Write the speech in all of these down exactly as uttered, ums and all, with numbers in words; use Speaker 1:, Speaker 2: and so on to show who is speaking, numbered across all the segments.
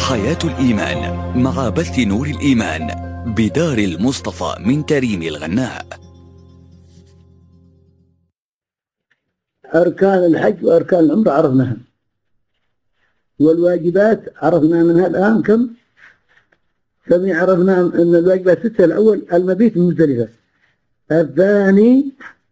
Speaker 1: حياة الإيمان مع بث نور الإيمان بدار المصطفى من تريم الغناء.
Speaker 2: أركان الحج وأركان العمرة عرفناها، والواجبات عرفنا منها الآن كم؟ سمي عرفنا أن الواجبات ستة. الأول المبيت من مزدلفة، الثاني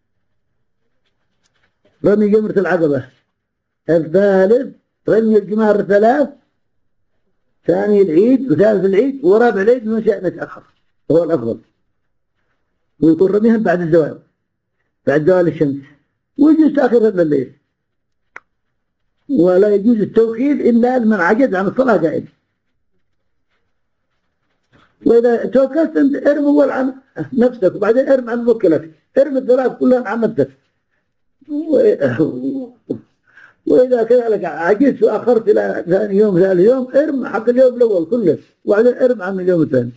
Speaker 2: رمي جمرة العقبة، الثالث رمي الجمار الثلاث، ثاني العيد وثالث العيد ورابع العيد ما شاء نتأخر هو الأفضل، ويكون رميها بعد الزوال بعد زوال الشمس، ويجوز تأخيرها بالليل، ولا يجوز التوكيل إلا لمن عجز عن الصلاة قائد. وإذا توكلت أنت ارمي أول عن نفسك وبعدين ارمي عن موكلك، ارمي الثلاث كلها عن نفسك. وإذا كذلك عجزت وأخرت إلى ثاني يوم ثالث يوم ارمي حق اليوم الأول كله وبعدين ارمي عن اليوم الثاني.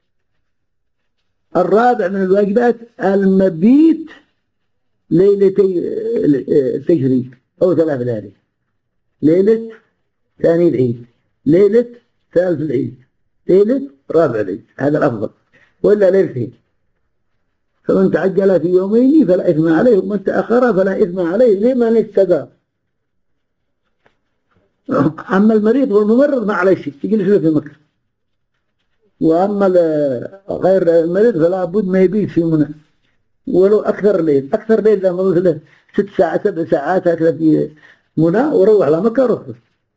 Speaker 2: الرابع من الواجبات المبيت ليلتي التشريق أو ثلاث ليالي، ليلة ثاني العيد، ليلة ثالث العيد، ليلة رابع العيد، هذا الأفضل، وإلا ليلتين. فمن تعجل في يومين فلا إثم عليه، ومن تأخر فلا إثم عليه لمن اتقى. أما المريض والممرض ما عليه شيء يجلس في مكة، وأما غير المريض فلا بد ما يبيت في منى ولو أكثر ليل، أكثر ليل لما مثل ست ساعات سبع ساعات هكذا في منى وروح على مكة رخص.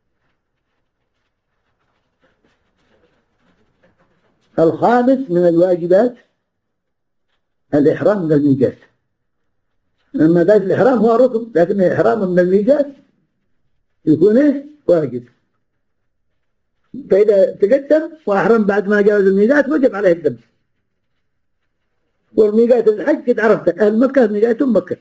Speaker 2: الخامس من الواجبات الإحرام من الميقات. أما ذات الإحرام هو ركن، لكن الإحرام من الميقات يكون إيه؟ واجب. فإذا تقدم وأحرم بعد ما جاوز الميقات وجب عليه الدم. والميقات الحج قد عرفت، أهل مكة ميقاتهم مكة،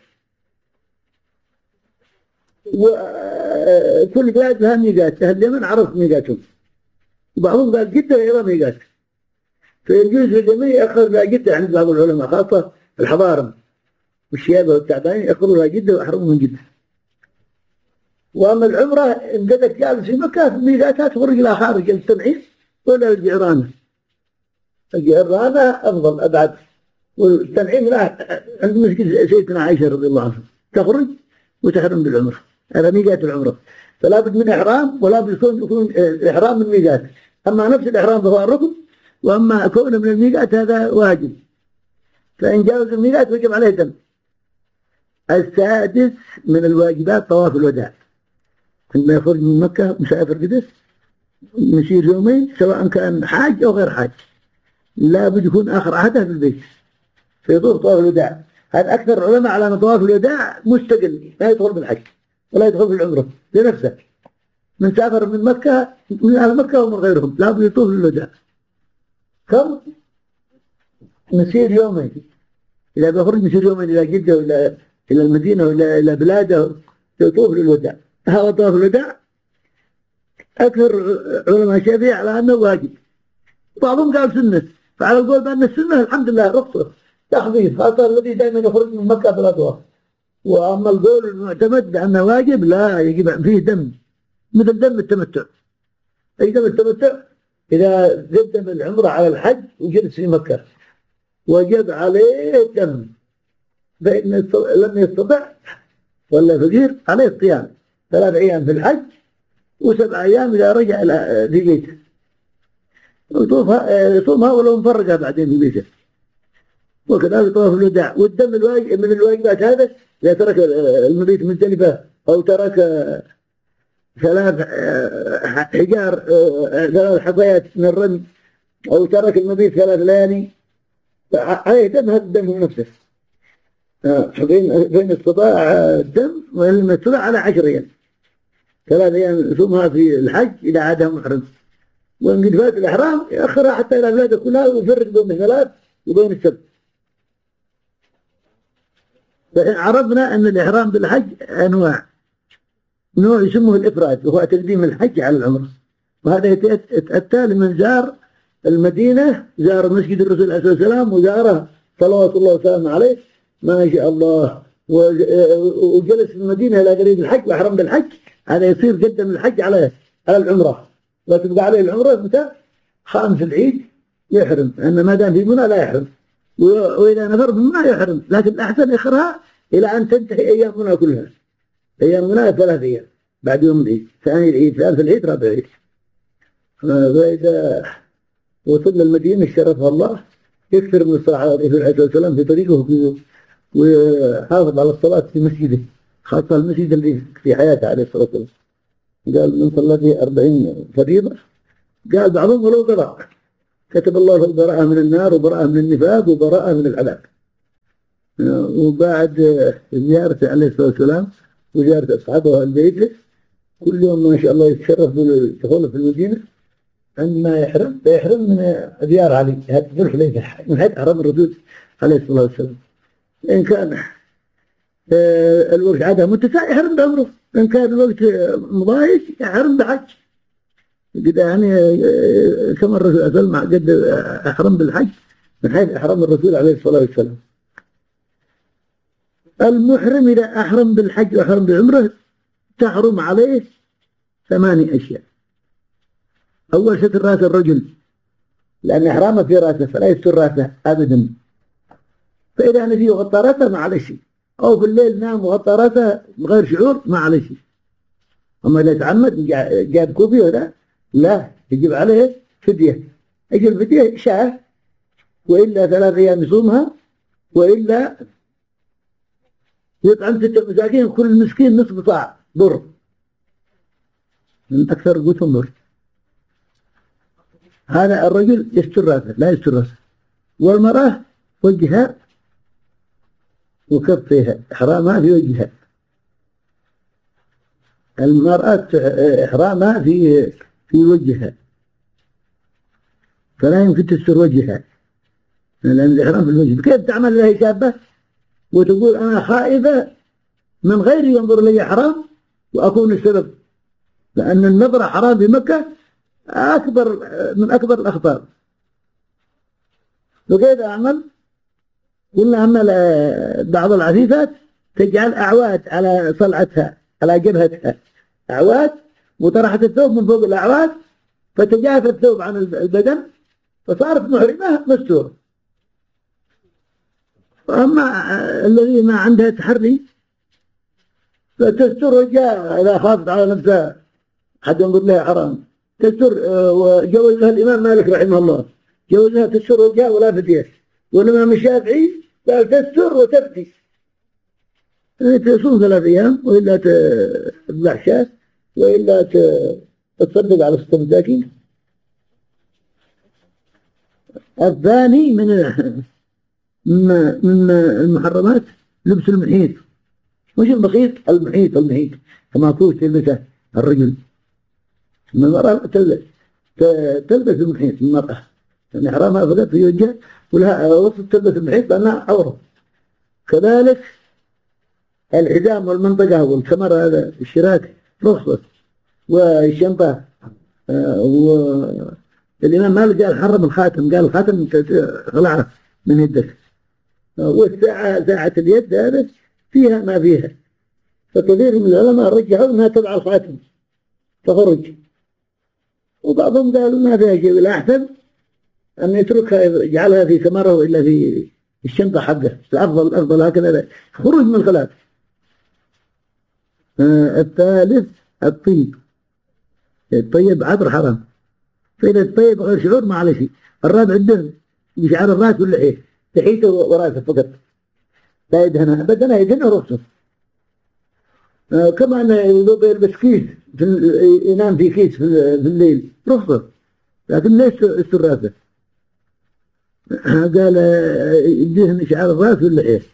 Speaker 2: وكل بلاد لها ميقات. أهل اليمن عرف ميقاتهم، وبعضهم قال جدة أيضا ميقات، فيجوز للجميع يأخر لها جدة عند بعض العلماء، خاصة الحضارم والشيابة والتعبانين يأخروا لها جدة ويحرموا من جدة. وأما العمرة إن قدك جالس في مكة في ميقاتها تخرج إلى خارج التنعيم ولا الجعرانة. الجعرانة أفضل أبعد، والتنعيم لا عند مسجد سيدنا عائشة رضي الله عنها تخرج وتحرم بالعمرة. هذا ميقات العمرة، فلا بد من إحرام ولا بد يكون يكون الإحرام من ميقات. أما نفس الإحرام فهو الركن، وأما كونه من الميقات هذا واجب، فإن جاوز الميقات وجب عليه دم. السادس من الواجبات طواف الوداع، عندما يخرج من مكة مسافر قدس مسير يومين سواء كان حاج أو غير حاج، لا بد يكون آخر عهده في البيت فيطوف طواف الوداع. هذا أكثر العلماء على أن طواف الوداع مستقل، لا يدخل بالحج ولا يدخل بالعمرة لنفسه. من سافر من مكة من أهل مكة ومن غيرهم لا بد يطوف الوداع. كم؟ مسير يومين، إذا بيخرج مسير يومين إلى جدة ولا إلى المدينة ولا إلى بلاده يطوف للوداع. هذا طواف الوداع أكثر علماء الشافعية على أنه واجب، بعضهم قال سنة، فعلى القول بأن السنة الحمد لله رخصة تخفيف، خاصة الذي دائما يخرج من مكة فلا طواف. وأما القول المعتمد بأنه واجب لا، يجب فيه دم مثل دم التمتع. أي دم التمتع إذا قدم العمرة على الحج وجلس في مكة وجب عليه دم، فإن لم يستطع ولا فقير عليه الصيام ثلاث أيام في الحج وسبع أيام إذا رجع في بيته، يصومها ولو مفرقها بعدين في بيته. وكذلك طواف الوداع. والدم الواجب من الواجبات هذا إذا ترك المبيت مزدلفة أو ترك ثلاث حجار ثلاث حصيات من الرمي أو ترك المبيت ثلاث ليالي عليه دم. هذا الدم هو نفسه فإن استطاع الدم وإن لم يستطع على عشر أيام، ثلاث أيام يصومها في الحج إذا عادها محرم، وإن قد فات الإحرام يأخرها حتى إلى بلاده كلها ويفرق بين الثلاث وبين السبت. فإن عرفنا أن الإحرام بالحج أنواع، نوع يسمه الإفراد وهو تقديم الحج على العمرة، وهذا يتأتى لمن زار المدينة، زار مسجد الرسول عليه الصلاة والسلام وزاره صلوات الله وسلامه عليه ما شاء الله، وجلس في المدينة إلى قريب الحج وأحرم بالحج، هذا يصير قدم الحج على على العمرة. وتبقى عليه العمرة متى؟ خامس العيد يحرم، لأن ما دام في منى لا يحرم، وإذا نفر من منى يحرم، لكن الأحسن يخرها إلى أن تنتهي أيام منى كلها. أيام منى ثلاث أيام بعد يوم العيد، ثاني العيد، ثالث العيد، رابع العيد. فإذا وصل المدينة شرفها الله يكثر من الصلاة على الرسول عليه الصلاة والسلام في طريقه، ويحافظ على الصلاة في مسجده، خاصة المسجد اللي في حياته عليه الصلاة والسلام. قال من صلى فيه أربعين فريضة، قال بعضهم ولو قضاء كتب الله له براءة من النار وبراءة من النفاق وبراءة من العذاب. وبعد زيارته عليه الصلاة والسلام وزيارة أصحابه البيت كل يوم ما شاء الله يتشرف بدخوله في المدينة، عندما يحرم يحرم من زيارة علي هذا ذو الحليفة من حيث حرم الرسول عليه الصلاة والسلام. إن كان الوقت عادة متسع يحرم بعمره، إن كان الوقت مضايق يحرم بحج. قد يعني كما الرسول أسلم قد أحرم بالحج من حيث أحرم الرسول عليه الصلاة والسلام. المحرم إذا أحرم بالحج وأحرم بعمره تحرم عليه ثماني أشياء. أول ستر رأس الرجل، لأن إحرامه في رأسه فلا يستر رأسه أبدا، فإذا نسي وغطى رأسه ما عليه شيء، أو في الليل نام وغطى رأسه بغير شعور ما عليه شيء. أما إذا تعمد جاب كوفي ولا لا يجب عليه فدية، يجب الفدية شاة، وإلا ثلاث أيام يصومها، وإلا يطعم ستة مساكين كل مسكين نصف صاع بر من أكثر قوتهم بر. هذا الرجل يستر رأسه لا يستر رأسه، والمرأة وجهها وكفيها، إحرامها في وجهها. المرأة إحرامها في في وجهها فلا يمكن تستر وجهها، لأن الإحرام في الوجه. كيف تعمل لها شابة وتقول أنا خائفة من غيري ينظر لي حرام وأكون السبب؟ لأن النظر حرام بمكة أكبر من أكبر الأخطار. وكيف أعمل؟ قلنا عمل بعض العفيفات تجعل أعواد على صلعتها على جبهتها، أعواد، وطرحت الثوب من فوق الأعواد فتجافى الثوب عن البدن فصارت محرمة مستورة. وأما الذي ما عندها تحري فتستر وجهها إذا خافت على نفسها حد ينظر لها حرام تستر. وجوزها الإمام مالك رحمه الله، جوزها تستر وجهها ولا فدية. والإمام الشافعي قال تستر وتفدي، تصوم ثلاث أيام وإلا تذبح شاة وإلا تصدق على ستة مساكين. الثاني من من المحرمات لبس المحيط، مش المخيط، المحيط المحيط كما كوش تلبسه الرجل. المرأة تلبس المحيط المرأة، يعني حرامها فقط في وجهها ولها وسط تلبس المحيط لأنها عورة. كذلك الحزام والمنطقة والكمر هذا الشراك رخصة، والشنطة. والإمام مالك قال حرم الخاتم، قال الخاتم خلعه من يدك. والساعة ساعة اليد هذا فيها ما فيها، فكثير من العلماء رجحوا أنها تبع الخاتم تخرج، وبعضهم قالوا ما فيها شيء، والأحسن أن يتركها يجعلها في كمره وإلا في الشنطة حقه. الأفضل الأفضل هكذا خروج من الخلاف. آه الثالث الطيب، الطيب عطر حرام، فإذا الطيب غير شعور ما عليه شيء. الرابع الدهن بشعر الراس واللحية، لحيته وراسه فقط لا يدهنها أبدا، يدهنها رخصة. آه كما أنه يلبس كيس ينام في كيس في الليل رخصة، لكن ليس يستر راسه. قال يدهن شعر الراس واللحية.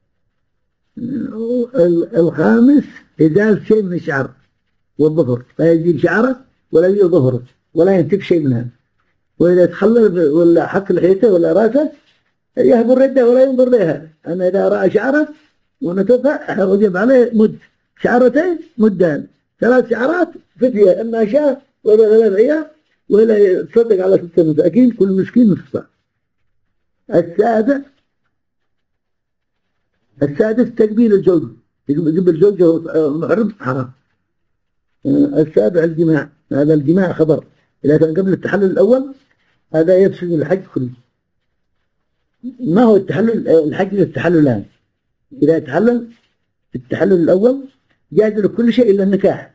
Speaker 2: الخامس إزالة شيء من الشعر والظفر، لا يزيل شعره ولا يزيل ظفره ولا ينتك شيء منها. وإذا تخلل ولا حك لحيته ولا راسه يهبر رده ولا ينظر لها. أنا إذا رأى شعره ونتفع وجب عليه مد شعرتين مدان، ثلاث شعرات فدية، إما شاة ولا ثلاث أيام ولا يتصدق على ستة مساكين كل مسكين نصف صاع. السادس السادس تقبيل الزوج، يقبل زوجه محرم حرام. السابع الجماع، هذا الجماع خبر إذا كان قبل التحلل الأول هذا يفسد الحج كله. ما هو التحلل الحج للتحللان؟ إذا تحلل التحلل الأول جاز له كل شيء إلا النكاح،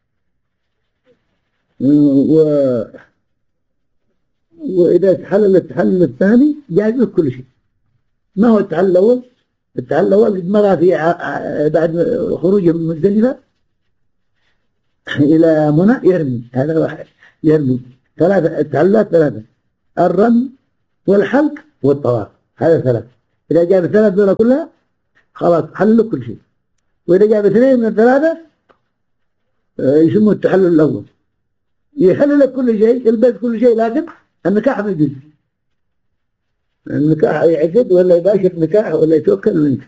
Speaker 2: و... وإذا تحلل التحلل الثاني جاز له كل شيء. ما هو التحلل الأول؟ التحلل الأول قد مر في بعد خروجه من مزدلفة إلى منى يرمي، هذا واحد يرمي. ثلاثة التحللات ثلاثة: الرمي والحلق والطواف، هذا ثلاثة. إذا جاب الثلاث دول كلها خلاص حلل كل شيء. وإذا جاب اثنين من الثلاثة يسموه التحلل الأول، يحلل لك كل شيء، يلبس كل شيء، لكن النكاح ما يجوز. النكاح يعقد ولا يباشر نكاح ولا يتوكل وينكح.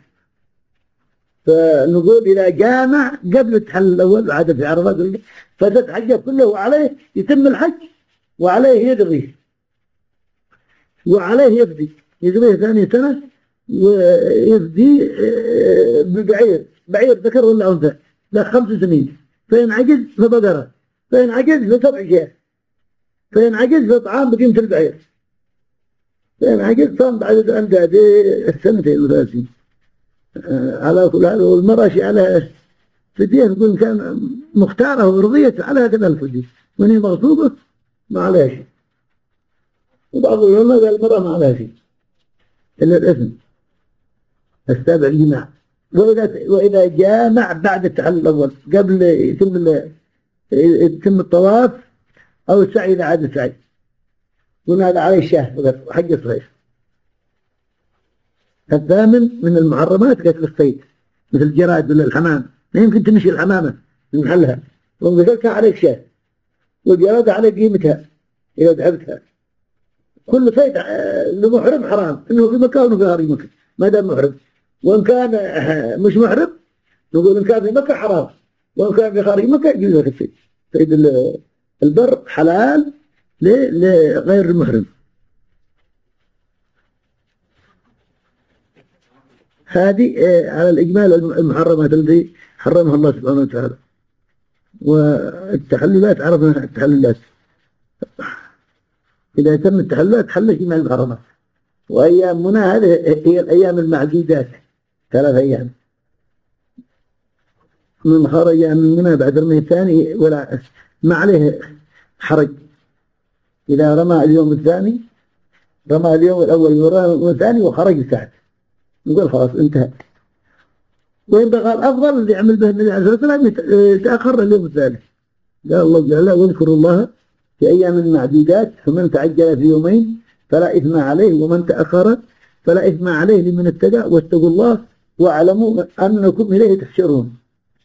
Speaker 2: فنقول إذا جامع قبل التحلل الأول وعاد في عرفات فسد حجه كله، وعليه يتم الحج وعليه يقضي وعليه يفدي، يقضيه ثاني سنة ويفدي ببعير، بعير ذكر ولا أنثى، لا خمس سنين. فإن عجز فبقرة، فإن عجز فسبع شياه، فإن عجز فطعام بقيمة البعير، فإن عجز صام بعد أنداد السنتين وثلاثين. على كل حال والمرأة على فدية، نقول إن كان مختارة ورضيت على هكذا الفدية، من هي مغصوبة ما عليها شيء. وبعض العلماء قال المرأة ما عليها شيء إلا الإثم السابع الجماع. وإذا وإذا جامع بعد التحلل الأول قبل يتم يتم الطواف أو السعي إذا عاد السعي، قلنا هذا عليه الشاه وحج صحيح. الثامن من المحرمات قتل الصيد مثل الجراد ولا الحمام، ما يمكن تمشي الحمامة من محلها، وقتلتها عليك شاه، والجراد عليك قيمتها إذا ذهبتها. كل صيد لمحرم حرام، إنه في مكة وإنه في خارج مكة ما دام محرم. وإن كان مش محرم نقول إن كان في مكة حرام، وإن كان في خارج مكة يجوز لك الصيد. صيد البر حلال لغير المحرم. هذه على الإجمال المحرمات التي حرمها الله سبحانه وتعالى. والتحللات عرفنا التحللات، إذا تم التحللات حل جميع المحرمات. وأيام منى هذه هي الأيام المعدودات، ثلاث أيام من خرج من منى بعد الرمي الثاني ولا ما عليه حرج. إذا رمى اليوم الثاني رمى اليوم الأول والثاني وخرج الساعة، نقول خلاص انتهى. وينبغى الأفضل اللي يعمل به النبي عليه الصلاة والسلام يتأخر اليوم الثالث. قال الله جل وعلا: واذكروا الله في أيام معدودات فمن تعجل في يومين فلا إثم عليه ومن تأخر فلا إثم عليه لمن اتقى واتقوا الله واعلموا أنكم إليه تحشرون.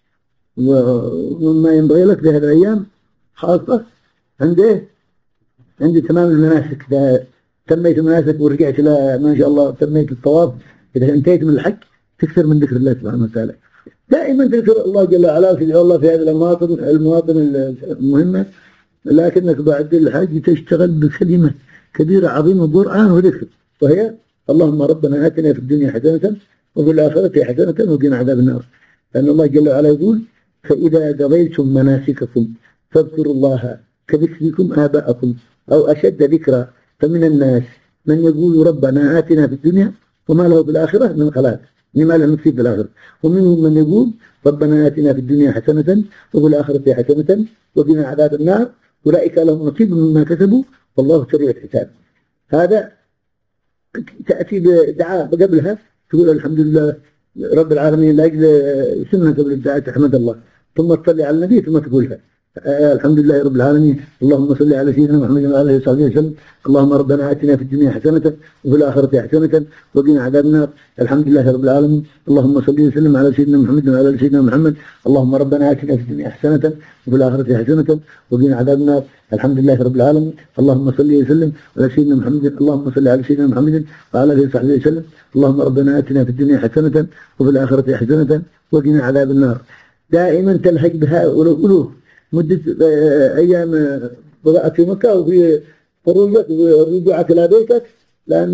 Speaker 2: ومما ينبغي لك في هذه الأيام خاصة عنده عند تمام المناسك، إذا تميت المناسك ورجعت إلى ما شاء الله تميت الطواف، إذا انتهيت من الحج تكثر من ذكر الله سبحانه وتعالى. دائما تذكر الله جل وعلا في الله في هذه المواطن المواطن المهمة، لكنك بعد الحج تشتغل بكلمة كبيرة عظيمة قرآن وذكر، وهي اللهم ربنا آتنا في الدنيا حسنة وفي الآخرة حسنة وقنا عذاب النار. لأن الله جل وعلا يقول: فإذا قضيتم مناسككم فاذكروا الله كذكركم آباءكم أو أشد ذكرا. فمن الناس من يقول ربنا آتنا في الدنيا وما له في الآخرة من خلاق، لما لا نصيب في الآخرة. ومنهم من يقول ربنا آتنا في الدنيا حسنة وفي الآخرة حسنة وقنا عذاب النار أولئك لهم نصيب مما كسبوا والله سريع الحساب. هذا تأتي بدعاء قبلها تقول الحمد لله رب العالمين لأجل سنة قبل الدعاء تحمد الله، ثم تصلي على النبي ثم تقولها آه الحمد لله رب العالمين اللهم صل على سيدنا محمد وعلى اله وصحبه وسلم. اللهم ربنا آتنا في الدنيا حسنة وفي الآخرة حسنة وقنا عذاب النار. الحمد لله رب العالمين اللهم صل وسلم على سيدنا محمد وعلى اله سيدنا محمد. اللهم ربنا آتنا في الدنيا حسنة وفي الآخرة حسنة وقنا عذاب النار. الحمد لله رب العالمين اللهم صل وسلم على سيدنا محمد. اللهم صل على سيدنا محمد وعلى اله وصحبه وسلم. اللهم ربنا آتنا في الدنيا حسنة وفي الآخرة حسنة وقنا عذاب النار. دائما تلهج بها ولو مدة أيام بضاعة في مكة وفي خروجك ورجوعك إلى بيتك، لأن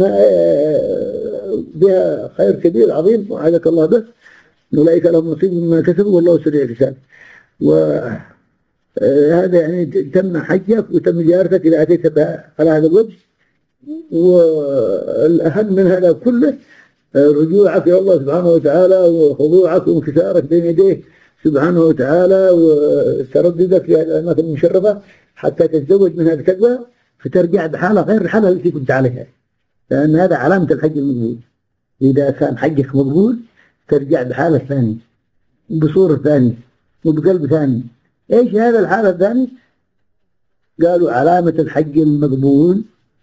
Speaker 2: بها خير كبير عظيم وعزك الله به. أولئك لهم نصيب مما كسبوا والله سريع الحساب. آه هذا يعني تم حجك وتم زيارتك إذا أتيت بها على هذا الوجه. والأهم من هذا كله آه رجوعك إلى الله سبحانه وتعالى وخضوعك وانكسارك بين يديه سبحانه وتعالى وترددك في هذه الأماكن المشرفة حتى تتزوج منها بتقوى فترجع بحالة غير الحالة التي كنت عليها، لأن هذا علامة الحج المقبول. إذا كان حجك مقبول ترجع بحالة ثانية بصورة ثانية وبقلب ثاني. إيش هذا الحالة الثانية؟ قالوا علامة الحج المقبول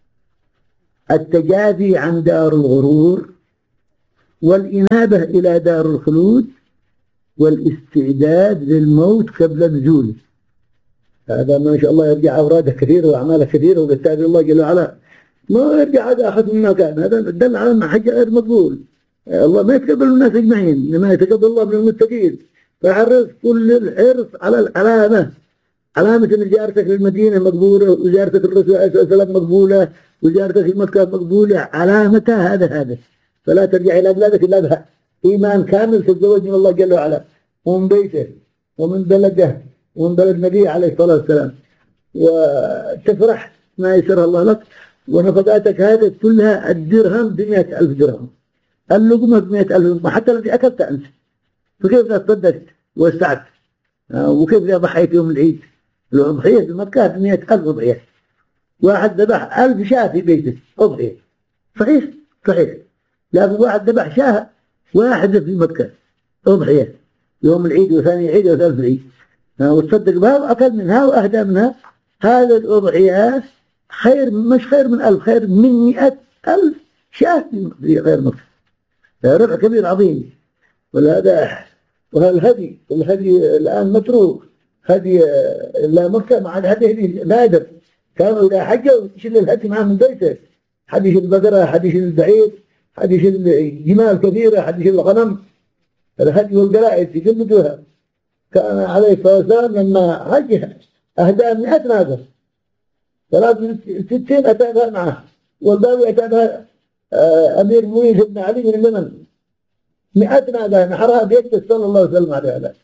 Speaker 2: التجافي عن دار الغرور والإنابة إلى دار الخلود والاستعداد للموت قبل نزوله. هذا ما شاء الله يرجع أوراده كثيرة وأعماله كثيرة وبالتالي الله جل وعلا ما يرجع هذا أحد مما كان. هذا دل على أن حج غير مقبول. الله ما يتقبل الناس أجمعين، إنما يتقبل الله من المتقين. فحرص كل الحرص على العلامة، علامة أن زيارتك للمدينة مقبولة وزيارتك الرسول عليه الصلاة والسلام مقبولة وزيارتك في مكة مقبولة، علامتها هذا هذا. فلا ترجع إلى بلادك إلا بها إيمان كامل تتزوج من الله جل وعلا ومن بيته ومن بلده ومن بلد النبي عليه الصلاة والسلام، وتفرح ما يسر الله لك. ونفقاتك هذه كلها الدرهم بمئة ألف درهم، اللقمة بمئة ألف، حتى الذي أكلت أنت. فكيف إذا تصدقت ووسعت؟ وكيف إذا ضحيت يوم العيد؟ الأضحية في مكة بمئة ألف أضحية، واحد ذبح ألف شاة في بيته أضحية، صحيح؟ صحيح. لكن واحد ذبح شاة واحدة في مكة أضحية يوم العيد وثاني عيد وثالث العيد، وتصدق بها وأكل منها وأهدى منها. هذا الأضحيات خير، مش خير من ألف، خير من مئة ألف شاة في غير مكة. ربح كبير عظيم. ولهذا وهالهدي الهدي الآن متروك، هدي لا مكة مع الهدي نادر. كانوا إذا حجوا يشيل الهدي معه من بيته، حد يشيل البقرة، حد يشيل البعير، حد يشيل جمال كثيرة، حد يشيل الغنم. الهدي والقلائد يجلدوها. كان عليه الصلاة والسلام لما حج أهدى مئة ناقة، ثلاث ستين أتى معه، والباقي أتى أمير المؤمنين بن علي من اليمن مئة ناقة نحرها بيده صلى الله عليه وسلم عليه.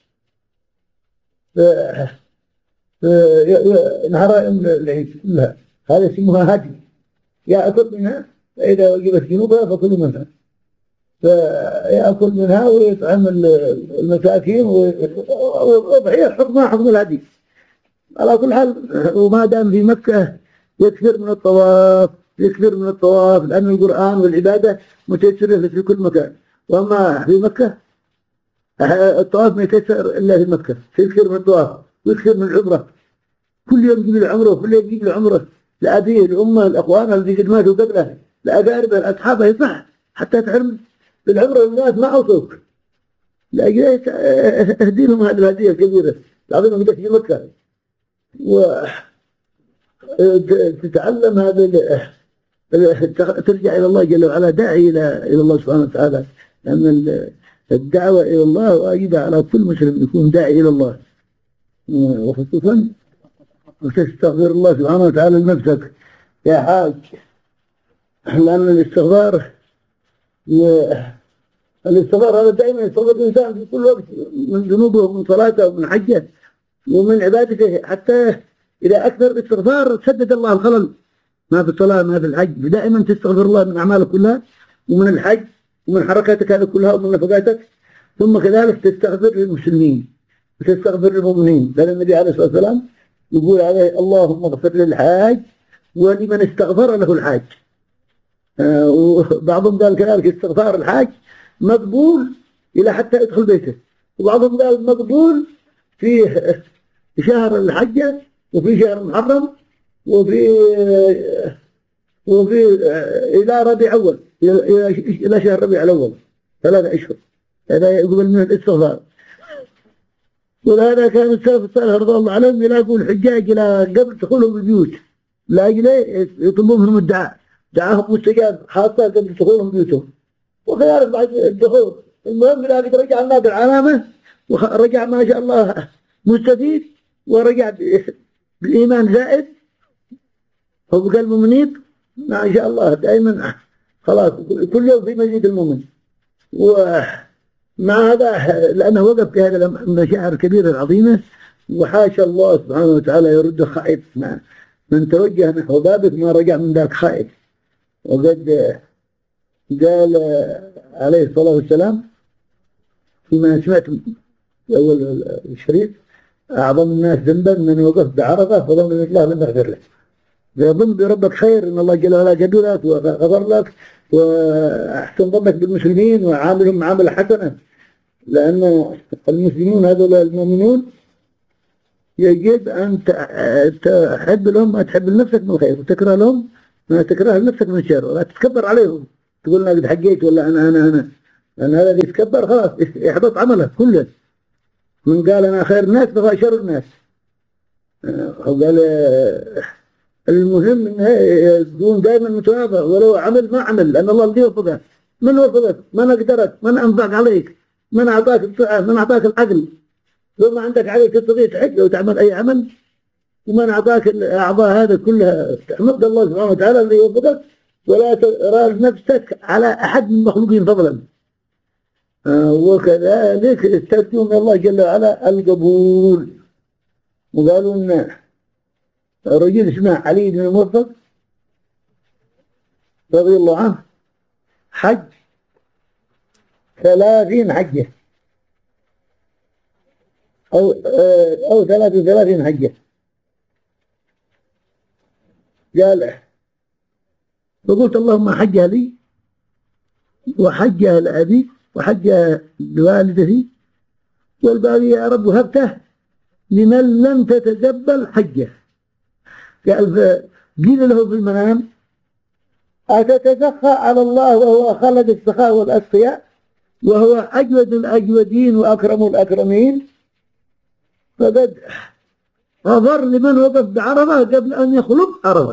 Speaker 2: نحرها يوم العيد كلها. هذا اسمها هدي، يأكل منها فإذا وجبت جنوبها فكلوا منها، فيأكل منها ويطعم المساكين ويضحي حكمها حكم الهدي. على كل حال، وما دام في مكة يكثر من الطواف، يكثر من الطواف، لأن القرآن والعبادة متيسرة في كل مكان. وأما في مكة الطواف ما يتيسر إلا في مكة، يكثر من الطواف ويكثر من العمرة. كل يوم يجيب العمرة وكل يوم يجيب العمرة لأبيه الأمة الأخوان الذي قد ماتوا قبله لأقاربه الأصحاب يصح حتى تعلم بالعمرة الناس ما أوصوك لأجل أهدي لهم هذه الهدية الكبيرة العظيمة قدك في مكة، وتتعلم هذا، ترجع إلى الله جل وعلا داعي إلى إلى الله سبحانه وتعالى، لأن الدعوة إلى الله واجبة على كل مسلم يكون داعي إلى الله، وخصوصا وتستغفر الله سبحانه وتعالى لنفسك يا حاج، لأن الاستغفار الاستغفار هذا دائما يستغفر الإنسان في كل وقت من ذنوبه ومن صلاته ومن حجه ومن عبادته، حتى إذا أكثر الاستغفار سدد الله الخلل ما في الصلاة ما في الحج. دائما تستغفر الله من أعمالك كلها ومن الحج ومن حركاتك هذه كلها ومن نفقاتك، ثم كذلك تستغفر للمسلمين وتستغفر للمؤمنين، لأن النبي عليه الصلاة والسلام يقول عليه اللهم اغفر للحاج ولمن استغفر له الحاج. آه وبعضهم قال كذلك استغفار الحاج مقبول إلى حتى يدخل بيته، وبعضهم قال مقبول في شهر الحجة وفي شهر المحرم وفي وفي إلى ربيع أول إلى إلى شهر ربيع الأول ثلاثة أشهر، هذا يقبل من الاستغفار. ولهذا كان السلف الصالح رضي الله عنهم يلاقوا الحجاج إلى قبل دخولهم البيوت لأجل يطلبون منهم الدعاء، دعاهم مستجاب خاصة قبل دخولهم بيوتهم، وكذلك بعد الدخول. المهم إذا قد رجع الناس العلامة ورجع ما شاء الله مستفيد ورجع بالإيمان زائد وبقلب منيب ما شاء الله دائما خلاص كل يوم في مسجد المؤمن. ومع هذا لأنه وقف في هذه المشاعر الكبيرة العظيمة وحاشا الله سبحانه وتعالى يرد خائف، من توجه نحو بابك ما رجع من ذاك خائف. وقد قال عليه الصلاة والسلام فيما سمعت في أول الشريف: أعظم الناس ذنبا من وقف بعرفة فظن أن الله لم يغفر له. يظن بربك خير أن الله جل وعلا جد لك وغفر لك وأحسن ظنك بالمسلمين وعاملهم معاملة حسنة، لأن المسلمون هذول المؤمنون يجب أن تحب لهم ما تحب لنفسك من الخير وتكره لهم ما تكره لنفسك من الشر، ولا تتكبر عليهم تقول أنا قد حقيت ولا أنا أنا أنا لأن هذا اللي يتكبر خلاص يحبط عمله كله. من قال أنا خير الناس فهو شر الناس. وقال المهم إنه يكون دائما متواضع ولو عمل ما عمل، لأن الله الذي وفقه. من وفقك؟ من أقدرك؟ من أنفق عليك؟ من أعطاك الصحة؟ من أعطاك العقل؟ لو ما عندك عقل تستطيع تحج أو تعمل أي عمل، ومن أعطاك الأعضاء هذا كلها تحمد الله سبحانه وتعالى الذي وفقك، ولا ترى نفسك على أحد من المخلوقين فضلا. آه وكذلك استفتوا من الله جل وعلا القبول. وقالوا إن رجل اسمه علي بن الموفق رضي الله عنه حج ثلاثين حجة أو أو ثلاث وثلاثين حجة. قال فقلت اللهم حجها لي وحجها لأبي وحجها لوالدتي والباقي يا رب هبته لمن لم تتقبل حجه. قال قيل له في المنام: أتتسخى على الله وهو خلق السخاء والأسقياء وهو أجود الأجودين وأكرم الأكرمين؟ فقد غفر لمن وقف بعرفة قبل أن يخلق عرفة.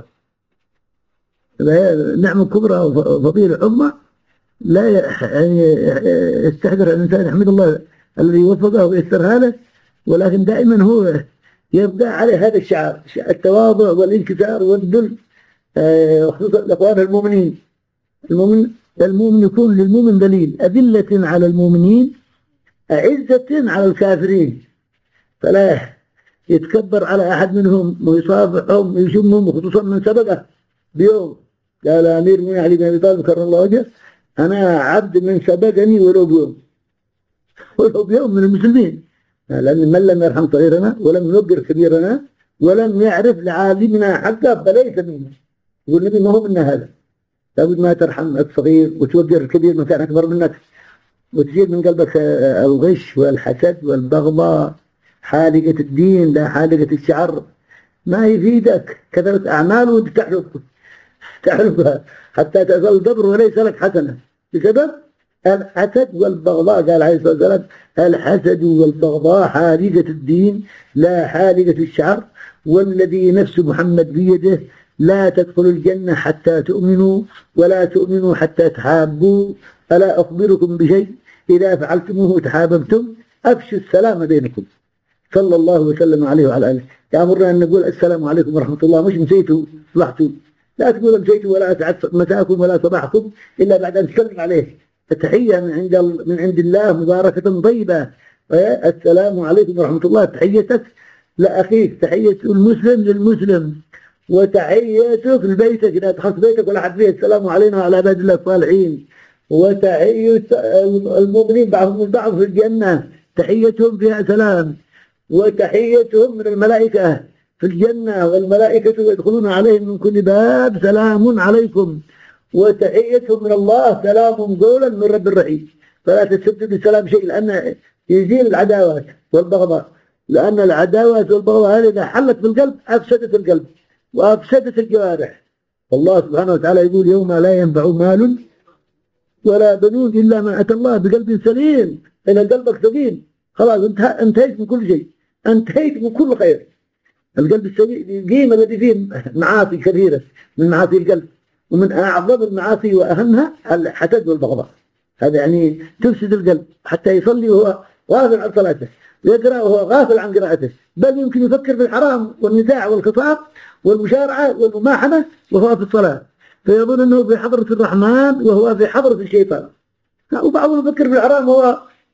Speaker 2: نعمة كبرى وفضيلة عظمى لا يعني يستحضر الإنسان يحمد الله الذي وفقه ويسرها له، ولكن دائما هو يبقى عليه هذا الشعار التواضع والانكسار والذل، خصوصا الأخوان المؤمنين. المؤمن المؤمن يكون للمؤمن دليل أذلة على المؤمنين أعزة على الكافرين، فلا يتكبر على أحد منهم ويصافحهم ويشمهم، وخصوصا من سبقه بيوم. قال أمير من علي بن أبي طالب كرم الله وجهه: أنا عبد من سبقني ولو بيوم، ولو بيوم من المسلمين، لأن من لم يرحم صغيرنا ولم يوقر كبيرنا ولم يعرف لعالمنا حقه فليس منا. يقول النبي ما هو منا هذا، لابد ما ترحم الصغير وتوقر الكبير من كان أكبر منك، وتزيد من قلبك الغش والحسد والبغضاء. حالقة الدين لا حالقة الشعر، ما يفيدك كثرة أعمال وتحرف تعرفها حتى تظل دبر وليس لك حسنة بسبب الحسد والبغضاء. قال عليه الصلاة والسلام: الحسد والبغضاء حالقة الدين لا حالقة الشعر، والذي نفس محمد بيده لا تدخلوا الجنة حتى تؤمنوا ولا تؤمنوا حتى تحابوا. ألا أخبركم بشيء إذا فعلتموه تحاببتم؟ أفشوا السلام بينكم. صلى الله وسلم عليه وعلى آله. يأمرنا أن نقول السلام عليكم ورحمة الله، مش نسيتوا صبحتوا، لا تقول امسيتوا ولا أسعد مساكم ولا صباحكم إلا بعد أن تسلم عليه. التحية من عند من عند الله مباركة طيبة. السلام عليكم ورحمة الله تحيتك لأخيك، تحية المسلم للمسلم، وتحيتك لبيتك إذا دخلت بيتك ولا حد فيه السلام علينا وعلى عباد الله الصالحين. وتحية المؤمنين بعضهم البعض في الجنة تحيتهم فيها سلام، وتحيتهم من الملائكة في الجنة والملائكة يدخلون عليهم من كل باب سلام عليكم. وتحيتهم من الله سلام قولا من رب الرحيم. فلا تستبدل بالسلام شيء، لأن يزيل العداوات والبغضاء، لأن العداوات والبغضاء هذه إذا حلت بالقلب أفسدت القلب وأفسدت الجوارح. والله سبحانه وتعالى يقول: يوم لا ينفع مال ولا بنون إلا من أتى الله بقلب سليم. إن قلبك سليم خلاص انتهيت من كل شيء، انتهيت من كل خير. القلب السليم القيمة التي فيه معاصي كثيرة من معاصي القلب، ومن أعظم المعاصي وأهمها الحسد والبغضاء. هذا يعني تفسد القلب حتى يصلي وهو غافل عن صلاته، ويقرأ وهو غافل عن قراءته، بل يمكن يفكر في الحرام والنزاع والخصام والمشارعة والمماحنة وهو في الصلاة، فيظن أنه في حضرة الرحمن وهو في حضرة الشيطان. وبعضهم يفكر في الحرام وهو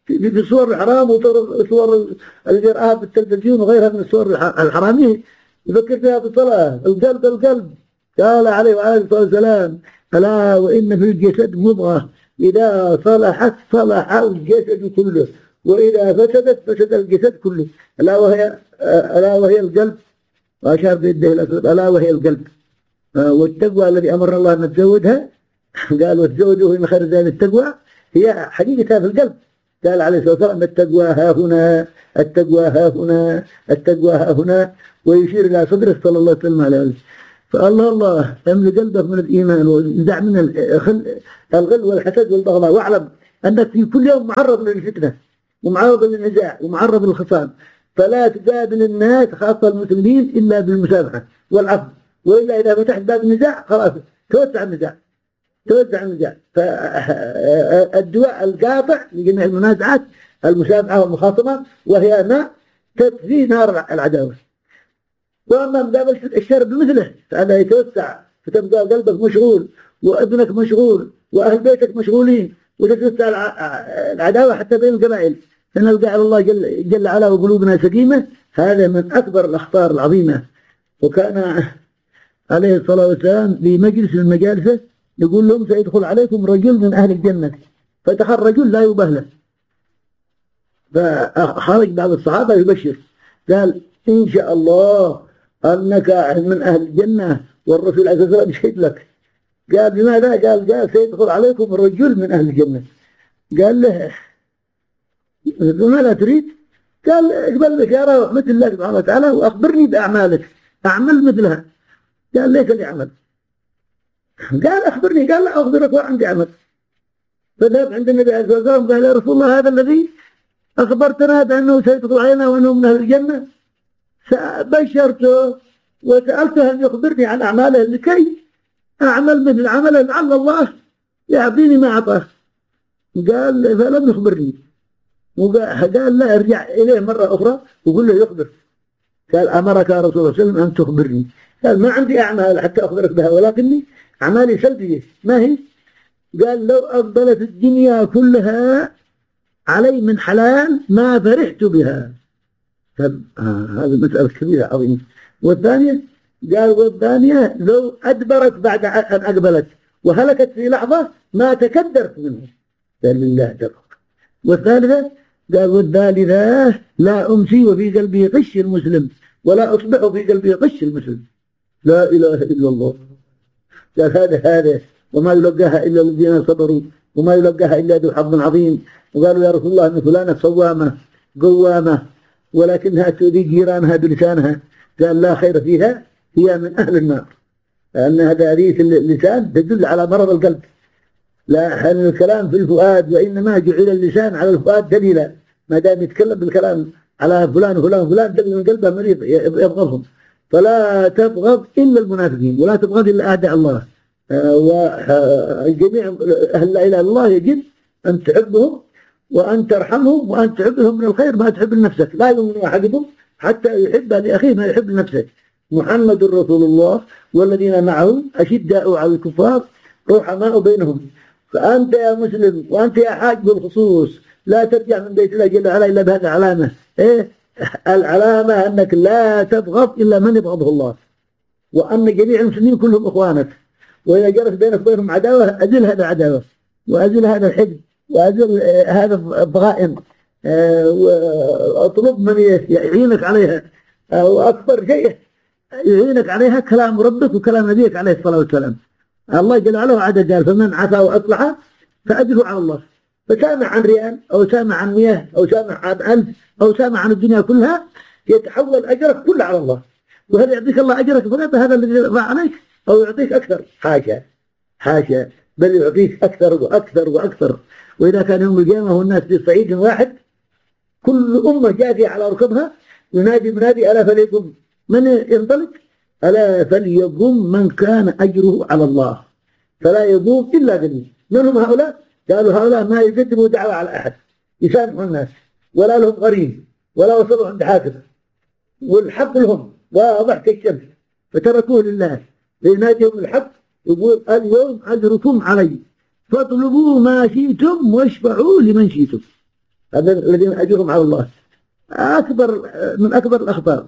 Speaker 2: في, في صور الحرام وصور الإرهاب بالتلفزيون وغيرها من الصور الحرامية يفكر فيها بالصلاة. القلب القلب قال عليه وعليه الصلاة والسلام ألا وإن في الجسد مضغة إذا صلحت صلح الجسد كله وإذا فسدت فسد الجسد كله ألا وهي ألا وهي القلب. وأشار بيده الأسود ألا وهي القلب. والتقوى الذي أمر الله أن نتزودها قال وتزودوا من خير زاد التقوى هي حقيقتها في القلب. قال عليه الصلاة والسلام التقوى ها هنا التقوى ها هنا التقوى ها هنا ويشير إلى صدره صلى الله عليه وسلم. فالله الله املي قلبك من الإيمان وانزع من الغل والحسد والبغضاء واعلم أنك في كل يوم معرض للفتنة ومعرض للنزاع ومعرض للخصام. فلا تقابل الناس خاصة المسلمين إلا بالمسامحة والعفو وإلا إذا فتحت باب النزاع خلاص توسع النزاع توسع النزاع. فالدواء القاطع لجميع المنازعات المسامحة والمخاصمة وهي ما تطفي نار العداوة. وأما مقابل الشر بمثله فهذا يتوسع فتبقى قلبك مشغول وابنك مشغول وأهل بيتك مشغولين وتتوسع العداوة حتى بين القبائل. فنلقى على الله جل, جل على وقلوبنا سقيمة. هذا من أكبر الأخطار العظيمة. وكان عليه الصلاة والسلام في مجلس من مجالسه يقول لهم سيدخل عليكم رجل من أهل الجنة فدخل رجل لا يبهله. فخرج بعض الصحابة يبشر قال إن شاء الله أنك من أهل الجنة والرسول عليه الصلاة والسلام يشهد لك. قال بماذا؟ قال قال سيدخل عليكم رجل من أهل الجنة. قال له ماذا تريد؟ قال اقبل بشارة رحمة الله سبحانه وتعالى وأخبرني بأعمالك أعمل مثلها. قال ليس لي عمل. قال أخبرني. قال لا أخبرك وعندي عمل. فذهب عند النبي عليه الصلاة والسلام قال يا رسول الله هذا الذي أخبرتنا بأنه سيدخل علينا وأنه من أهل الجنة بشرته وسألته أن يخبرني عن أعماله لكي أعمل مثل عمله لعل الله يعطيني ما أعطاه. قال فلم يخبرني. وقال لا ارجع إليه مرة أخرى وقل له يخبر. قال أمرك يا رسول الله صلى الله عليه وسلم أن تخبرني. قال ما عندي أعمال حتى أخبرك بها ولكني أعمالي سلبية. ما هي؟ قال لو أقبلت الدنيا كلها علي من حلال ما فرحت بها. طب آه هذه مسألة كبيرة عظيمة. والثانية قال والثانية لو أدبرت بعد أن أقبلت وهلكت في لحظة ما تكدرت منه. قال لله جل. والثالثة قال والثالثة لا أمسي وفي قلبي غش المسلم ولا أصبح في قلبي غش المسلم. لا إله إلا الله. قال هذا هذا وما يلقاها إلا الذين صبروا وما يلقاها إلا ذو حظ عظيم. وقالوا يا رسول الله أن فلانة صوامة قوامة ولكنها تؤذي جيرانها بلسانها. قال لا خير فيها هي من أهل النار. لأن هذا حديث اللسان تدل على مرض القلب. لا هل الكلام في الفؤاد وإنما جعل اللسان على الفؤاد دليلا. ما دام يتكلم بالكلام على فلان وفلان وفلان دليل من قلبه مريض يبغضهم. فلا تبغض إلا المنافقين ولا تبغض إلا أعداء الله. وجميع أهل لا إله إلا الله يجب أن تحبهم وأن ترحمهم وأن تحبهم من الخير ما تحب لنفسك. لا يؤمن أحدكم حتى يحب لأخيه ما يحب لنفسه. محمد رسول الله والذين معه أشداء على الكفار رحماء بينهم. فأنت يا مسلم وأنت يا حاج بالخصوص لا ترجع من بيت الله جل وعلا إلا بهذه العلامة. إيه العلامة أنك لا تبغض إلا من يبغضه الله وأن جميع المسلمين كلهم إخوانك. وإذا جرت بينك وبينهم عداوة أزل هذا العداوة وأزل هذا الحقد وأزل هذا الضغائن وأطلب من يعينك عليها. وأكبر شيء يعينك عليها كلام ربك وكلام نبيك عليه الصلاة والسلام. الله جل وعلا وعد قال فمن عفا وأصلح فأجره على الله. فسامع عن ريال أو سامع عن مياه أو سامع عن ألف أو سامع عن الدنيا كلها يتحول أجرك كله على الله. وهل يعطيك الله أجرك فقط هذا الذي يرضى عليك أو يعطيك أكثر؟ حاشا حاشا بل يعطيك أكثر وأكثر وأكثر. وإذا كان يوم القيامة والناس في صعيد واحد كل أمة جاثية على ركبها ينادي منادي ألا فليقم من ينطلق ألا فليقم من كان أجره على الله فلا يقوم إلا غني. من هم هؤلاء؟ قالوا هؤلاء ما يقدموا دعوة على أحد يسامحوا الناس ولا لهم غريم ولا وصلوا عند حاكم والحق لهم واضح كالشمس فتركوه لله ليناديهم الحق يقول اليوم أجركم علي فاطلبوا ما شئتم واشفعوا لمن شئتم. هذا الذين أجرهم على الله أكبر من أكبر الأخطار.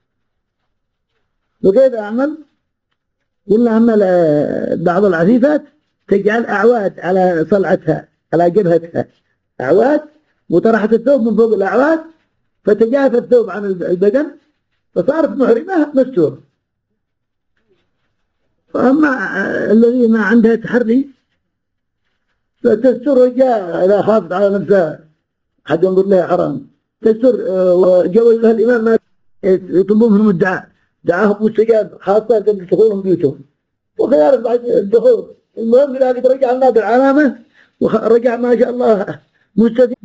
Speaker 2: وكيف أعمل؟ قلنا عمل بعض العفيفات تجعل أعواد على صلعتها على جبهتها، أعواد، وطرحت الثوب من فوق الأعواد فتجافى الثوب عن البدن فصارت محرمة مستور. فأما الذي ما عندها تحري فتستر رجاء إذا خافت على نفسها حد ينظر لها حرام تستر. وجوزها الإمام ما يطلبون منهم الدعاء، دعاهم مستجاب خاصة دخولهم بيوتهم وخيار بعد الدخول. المهم إذا قد رجع الناظر علامة ورجع ما شاء الله مستفيد.